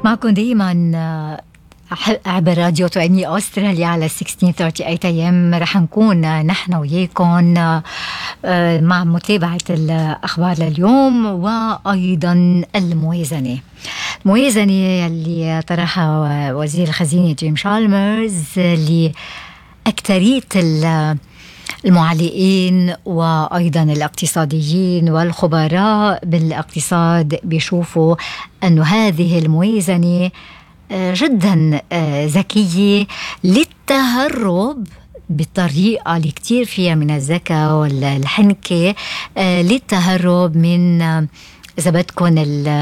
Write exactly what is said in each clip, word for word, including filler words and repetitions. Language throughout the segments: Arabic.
معكم دايما عبر راديو تغني أستراليا على ستة عشر ثلاثة وثلاثين أيام. رح نكون نحن وياكم مع متابعة الأخبار لليوم وأيضا الموازنة الموازنة اللي طرحها وزير الخزينة جيم شالمرز لأكترية المعلقين وأيضا الاقتصاديين والخبراء بالاقتصاد بيشوفوا أن هذه الموازنة جدا ذكية للتهرب بالطريقة اللي كتير فيها من الذكاء والحنكة للتهرب من إذا بدكم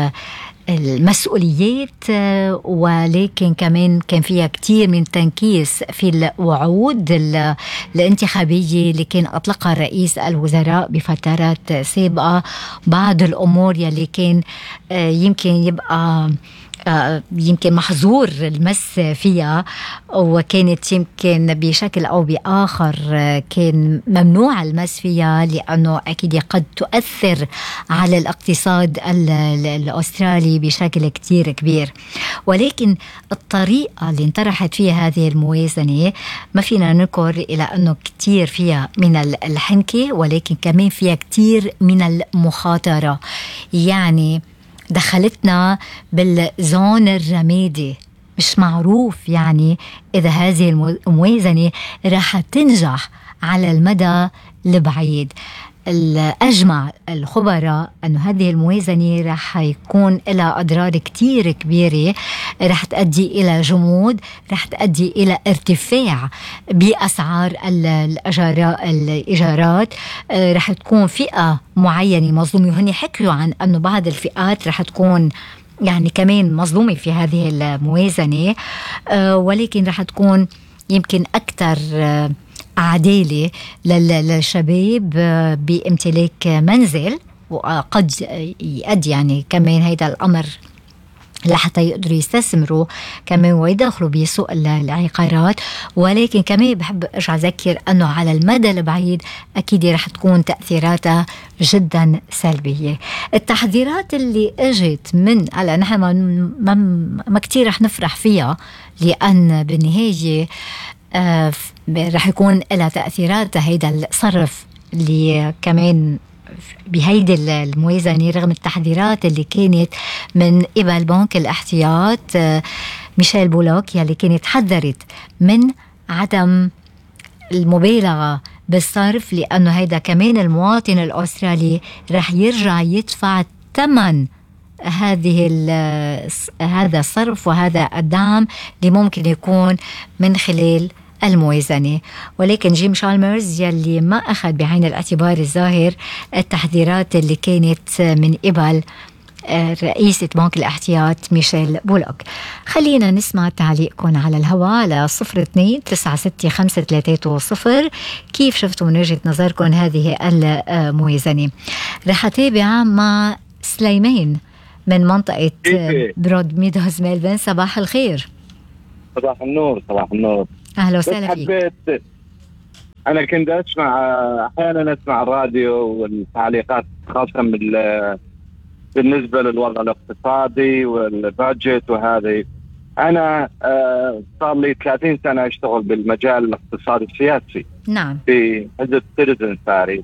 المسؤوليات، ولكن كمان كان فيها كتير من تنكيس في الوعود الانتخابية اللي كان أطلقها رئيس الوزراء بفترات سابقة. بعض الأمور يلي كان يمكن يبقى يمكن محظور المس فيها وكانت يمكن بشكل أو بآخر كان ممنوع المس فيها، لأنه أكيد قد تؤثر على الاقتصاد الأسترالي بشكل كتير كبير. ولكن الطريقة اللي انطرحت فيها هذه الموازنة ما فينا ننكر إلى أنه كتير فيها من الحنكة، ولكن كمان فيها كتير من المخاطرة. يعني دخلتنا بالزون الرمادي، مش معروف يعني إذا هذه الموازنة راح تنجح على المدى البعيد. الأجمع الخبراء أن هذه الموازنة راح يكون لها أضرار كتير كبيرة، راح تؤدي إلى جمود، راح تؤدي إلى ارتفاع بأسعار الإيجارات، راح تكون فئة معينة مظلومة، وهني حكوا عن أنه بعض الفئات راح تكون يعني كمان مظلومة في هذه الموازنة، ولكن راح تكون يمكن أكثر عدالة للشباب بامتلاك منزل، وقد يؤدي يعني كمان هيدا الأمر لحتى يقدروا يستثمروا كمان ويدخلوا بسوق العقارات. ولكن كمان بحب ارجع اذكر انه على المدى البعيد اكيد رح تكون تاثيراتها جدا سلبيه. التحذيرات اللي اجت من هلا نحن ما, ما, ما كتير رح نفرح فيها، لان بالنهايه آه رح يكون لها تاثيرات هيدا الصرف اللي كمان بهيدي الموازنة، رغم التحذيرات اللي كانت من قبل بنك الاحتياط ميشيل بولوك يلي كانت حذرت من عدم المبالغة بالصرف، لأنه هيدا كمان المواطن الأسترالي رح يرجع يدفع ثمن هذه هذا الصرف وهذا الدعم اللي ممكن يكون من خلال الموازنة. ولكن جيم شالمرز يلي ما أخذ بعين الاعتبار الظاهر التحذيرات اللي كانت من قبل رئيسة بنك الاحتياط ميشيل بولوك. خلينا نسمع تعليقكم على الهواء على صفر اثنين تسعة ستة خمسة ثلاثة صفر. كيف شفتوا من وجهة نظركم هذه الموازنة؟ رح أتابع مع سليمان من منطقة برود ميدوز ميلبن. صباح الخير. صباح النور. صباح النور. أهلا وسهلا فيك. حبيت أنا كنت أسمع أحيانا أسمع الراديو والتعليقات خاصة بال بالنسبة للوضع الاقتصادي والبادجت وهذه. أنا صار لي ثلاثين سنة أشتغل بالمجال الاقتصادي السياسي. نعم. في حزب سيتيزن بارتي.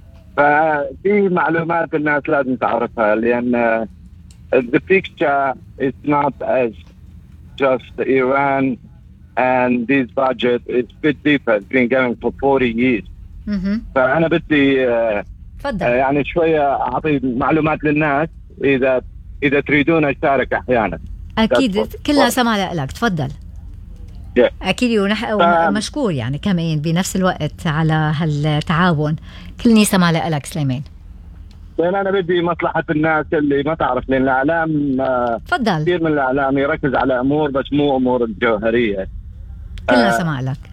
ففي معلومات الناس لازم تعرفها، لأن the picture is not as just Iran and this budget is a bit deeper. It's been going for forty years. Mm-hmm. فأنا بدي آه فضل. آه يعني شوية أعطي معلومات للناس إذا إذا تريدون أشارك أحيانا. أكيد كلها سمع لك. تفضل. yeah. أكيد ونح... ومشكور يعني كمان بنفس الوقت على هالتعاون. كلني سمع لك سليمان. لأن أنا بدي مصلحة الناس اللي ما تعرف، لأن الإعلام تفضل. كثير من الإعلام يركز على أمور بس مو أمور الجوهرية. كلنا آه سمع لك.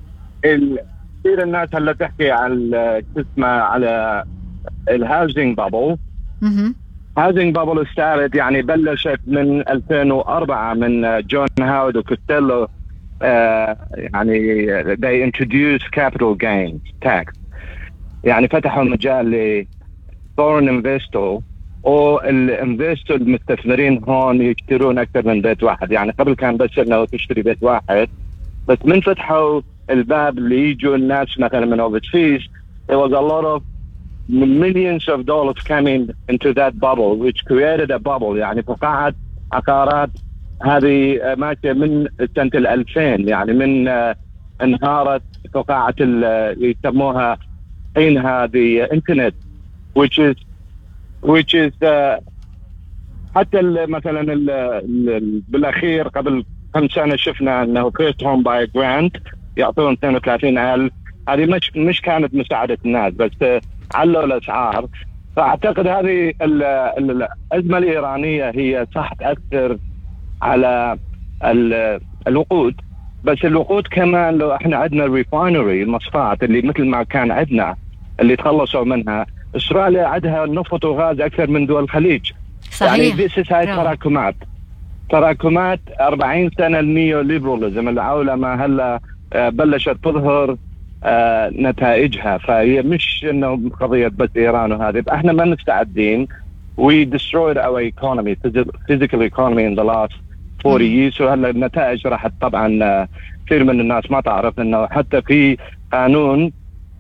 كثير الناس هلا تحكي على اسمه على الهاوزنج بابل. هاوزنج بابل ستارت يعني بلشت من ألفين وأربعة من جون هاود وكوستيلو. آه يعني they introduced capital gains tax، يعني فتحوا مجال ل foreign investor والانفستور المستثمرين هون يشترون اكثر من بيت واحد. يعني قبل كان بس انه تشتري بيت واحد، بس من فتحوا الباب اللي يجوا الناس مثلا من overseas, there was a lot of millions of dollars coming into that bubble, which created a bubble. يعني فقاعة عقارات هذه ماشية من سنة الألفين، يعني من انهارت فقاعة يسموها حينها the internet, which is which is uh, حتى مثلا ال ال بالاخير قبل كم سنه شفنا انه فيرست هوم باي جراند يعطون اثنين وثلاثين ألف. هذه مش مش كانت مساعده الناس، بس علوا الاسعار. فاعتقد هذه ال ال الازمه الايرانيه هي صح تاثر على الوقود، بس الوقود كمان لو احنا عندنا الريفاينري المصفات اللي مثل ما كان عندنا اللي تخلصوا منها، استراليا عندها نفط وغاز اكثر من دول الخليج. صحيح. يعني ذيس هاي تراكمات تراكمات أربعين سنه النيو ليبراليزم العولمه هلا بلشت تظهر نتائجها. فهي مش انه قضيه بس ايران وهذه، احنا ما مستعدين. we destroyed our economy, physical economy in the last forty years. وهلا النتائج راح طبعا كثير من الناس ما تعرف انه حتى في قانون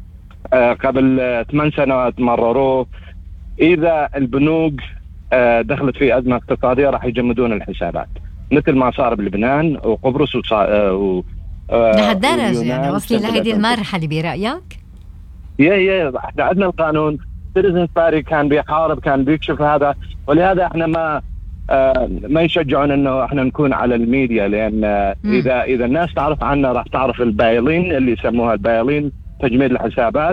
قبل ثمان سنوات مرروه، إذا البنوك دخلت في أزمة اقتصادية راح يجمدون الحسابات، مثل ما صار بلبنان وقبرص و لهالدرجة يعني وصلي لهذه المرحلة برأيك؟ يا يا احنا عندنا القانون سيتيزن باري كان بيحارب، كان بيكشف هذا، ولهذا احنا ما آه ما يشجعون انه احنا نكون على الميديا، لان آه اذا اذا الناس تعرف عنا راح تعرف البايلين اللي يسموها البايلين، تجميد الحسابات،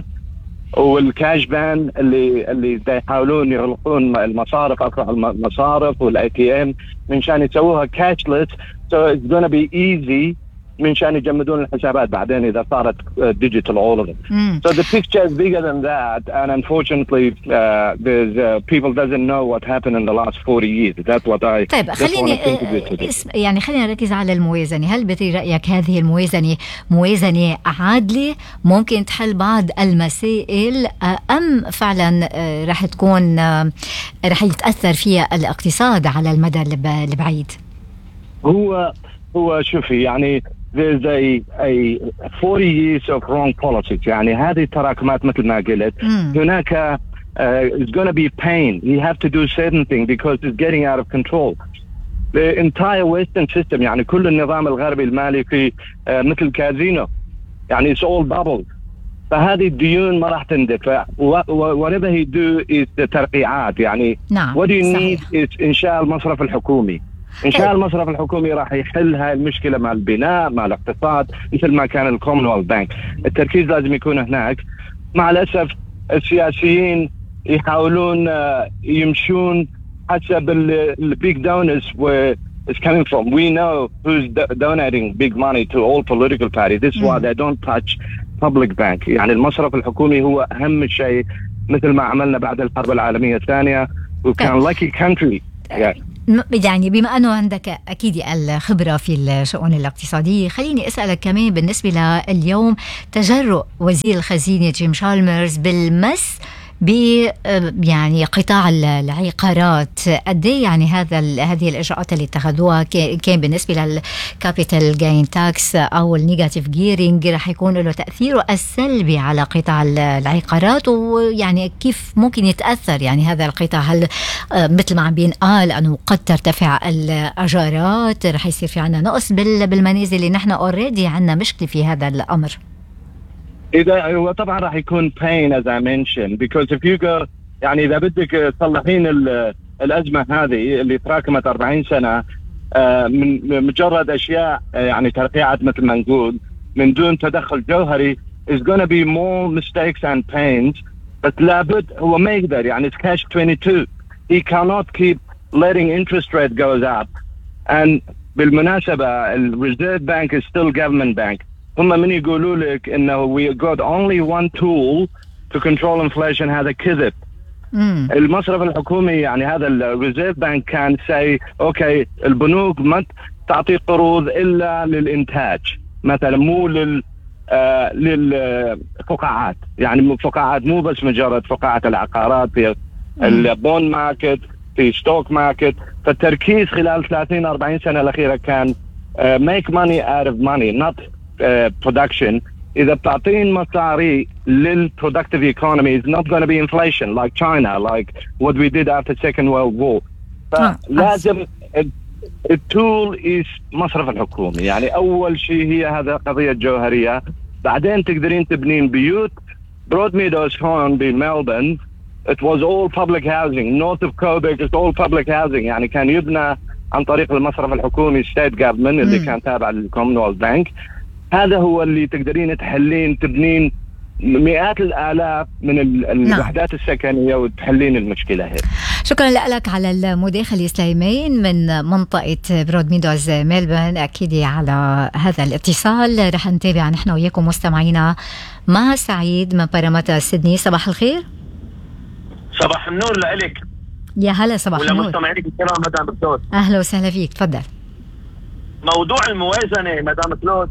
والكاش بان اللي اللي يحاولون يغلقون المصارف، افرع المصارف والاي تي ام من شان يسووها كاشلس. so it's going to be easy من شان يجمدون الحسابات بعدين إذا صارت digital all of it. Mm. So the picture is bigger than that, and unfortunately uh, there's uh, people doesn't know what happened in the last forty years. That's what I. طيب خليني يعني خلينا نركز على الموازنة. هل برأيك هذه الموازنة موازنة عادلة ممكن تحل بعض المسائل، أم فعلا راح تكون راح يتأثر فيها الاقتصاد على المدى البعيد؟ هو هو شوفي يعني there's a a forty years of wrong politics. يعني هذه التراكمات مثل ما قلت. mm. هناك uh, it's going to be pain. You have to do certain thing because it's getting out of control. The entire Western system يعني كل النظام الغربي المالي في uh, مثل كازينو، يعني it's all bubbles. فهذه الديون ما راح تندفع. whatever he do is the ترقيعات. يعني نعم. what you need صحيح. is إنشاء المصرف الحكومي. إنشاء المصرف الحكومي راح يحل هاي المشكلة مع البناء مع الاقتصاد مثل ما كان الكومنولث بانك. التركيز لازم يكون هناك. مع الأسف السياسيين يحاولون يمشون حسب ال big donors where it's coming from. We know who's donating big money to all political parties. This is why they don't touch public bank. يعني المصرف الحكومي هو أهم شيء، مثل ما عملنا بعد الحرب العالمية الثانية وكان lucky country. يعني يعني بما أنه عندك أكيد الخبرة في الشؤون الاقتصادية، خليني أسألك كمان بالنسبة لليوم تجرؤ وزير الخزينة جيم شالمرز بالمس ب يعني قطاع العقارات. قد ايه يعني هذا هذه الاجراءات اللي اتخذوها كان بالنسبه للكابيتال جين تاكس او النيجاتيف جيرنج راح يكون له تاثيره السلبي على قطاع العقارات، ويعني كيف ممكن يتاثر يعني هذا القطاع؟ هل مثل ما عم بينقال انه قد ترتفع الاجارات، راح يصير في عنا نقص بالمنازل اللي نحن اوريدي عنا مشكله في هذا الامر؟ إذا هو طبعا راح يكون pain as I mentioned because if you go يعني إذا بدك تصلحين الأزمة هذه اللي تراكمت أربعين سنة من مجرد أشياء يعني ترقيعات مثل ما نقول من دون تدخل جوهري is going to be more mistakes and pains. بس لابد هو ما يقدر يعني it's catch twenty-two. He cannot keep letting interest rate goes up. And بالمناسبة ال Reserve Bank is still government bank. هم من يقولوا لك إنه we got only one tool to control inflation، هذا كذب. mm. المصرف الحكومي يعني هذا الريزيرف بانك كان say أوكي البنوك ما تعطي قروض إلا للإنتاج مثلا، مو لل آه للفقاعات. يعني فقاعات مو بس مجرد فقاعة العقارات، البون ماركت، في ستوك ماركت. فالتركيز خلال ثلاثين أربعين سنة الأخيرة كان uh, make money out of money not uh, production. إذا بتعطين مصاري للproductive economy is not going to be inflation like China, like what we did after Second World War. فلازم التول is مصرف الحكومي. يعني أول شيء هي هذا قضية جوهرية. بعدين تقدرين تبنين بيوت. Broadmeadows Home بملبورن it was all public housing. North of Coburg it's all public housing. يعني كان يبنى عن طريق المصرف الحكومي state government اللي كان تابع للكومنولث بانك. هذا هو اللي تقدرين تحلين تبنين مئات الآلاف من الوحدات نعم. السكنية وتحلين المشكلة هي. شكرا لك على المداخلة سليمان من منطقة برودميدوز ملبورن. أكيد على هذا الاتصال رح نتابع نحن وياكم مستمعينا مع سعيد من بارامتا سيدني. صباح الخير. صباح النور لك. يا هلا صباح النور. ولا مستمعينك الكرام مدام كلود. أهلا وسهلا فيك تفضل. موضوع الموازنة مدام كلود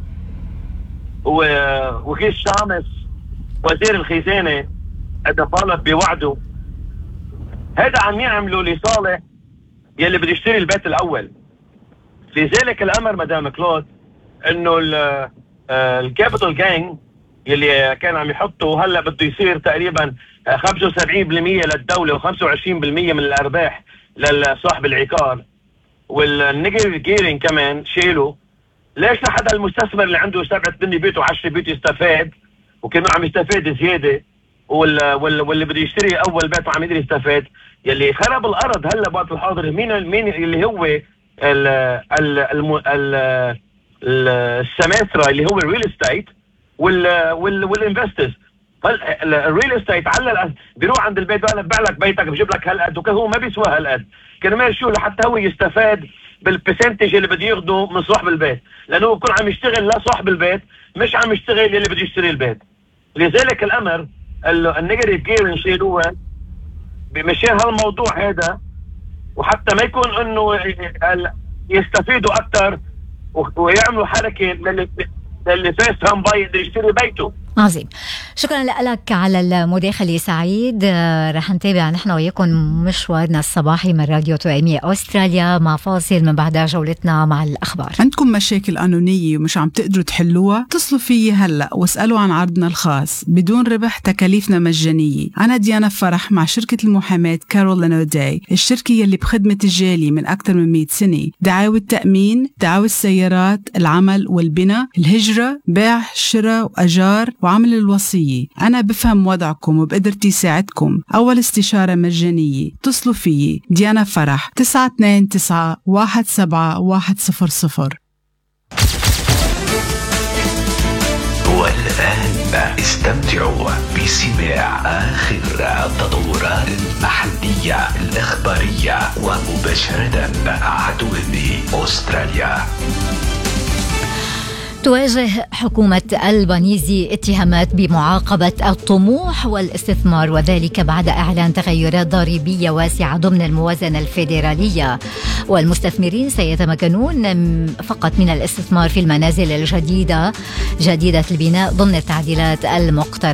وكيش شامس وزير الخزانة هذا طالب بوعده هذا عم يعملوا لصالح يلي بده يشتري البيت الأول. في ذلك الأمر مدام كلود إنه الكابيتال جانج يلي كان عم يحطوا هلا بده يصير تقريبا خمسة وسبعين بالمئة للدولة وخمسة وعشرين بالمئة من الأرباح لصاحب العقار، والنيجاتيف جيرين كمان شيلوا. ليش لحد المستثمر اللي عنده سبعة بني بيت وعشرة بيت يستفاد وكانوا عم يستفاد زيادة، واللي بده يشتري أول بيت وعم يقدر يستفاد. يلي خرب الأرض هلا بوقت الحاضر مين مين اللي هو ال ال ال السماسرة اللي هو الريل استيت وال وال والانفسترز. الريل استيت على بيروح عند البيت بقى ببيع لك بيتك بجيب لك هالقد وكذا، هو ما بيسوى هالقد كرمال شو لحتى هو يستفاد بالبرسنتج اللي بده ياخده من صاحب البيت، لانه بكون عم يشتغل لصاحب البيت مش عم يشتغل اللي بده يشتري البيت. لذلك الامر النيجاتيف جيرنج شيلوها بمشان هالموضوع هذا، وحتى ما يكون انه يستفيدوا اكثر ويعملوا حركه للي للي فاست هام باي يقدر يشتري بيته. عظيم. شكرا لك على المداخلة سعيد. رح نتابع نحن وياكم مشوارنا الصباحي من راديو توأمية أستراليا مع فاصل من بعدها جولتنا مع الأخبار. عندكم مشاكل قانونية ومش عم تقدروا تحلوها؟ اتصلوا فيي هلأ واسألوا عن عرضنا الخاص بدون ربح، تكاليفنا مجانية. أنا ديانا فرح مع شركة المحاماة كارولين أوداي، الشركة يلي بخدمة الجالي من أكثر من مئة سنة. دعاوى التأمين، دعاوى السيارات، العمل والبناء، الهجرة، بيع، شراء وأجار وعمل الوصية. أنا بفهم وضعكم وبقدرتي ساعدكم. أول استشارة مجانية. اتصلوا فيي ديانا فرح تسعة اثنين تسعة واحد سبعة واحد صفر صفر. والآن استمتعوا بسماع آخر التطورات المحلية الإخبارية ومباشرة عدو أستراليا. تواجه حكومة البانيزي اتهامات بمعاقبة الطموح والاستثمار، وذلك بعد إعلان تغيرات ضريبية واسعة ضمن الموازنة الفيدرالية، والمستثمرين سيتمكنون فقط من الاستثمار في المنازل الجديدة جديدة البناء ضمن التعديلات المقترحة.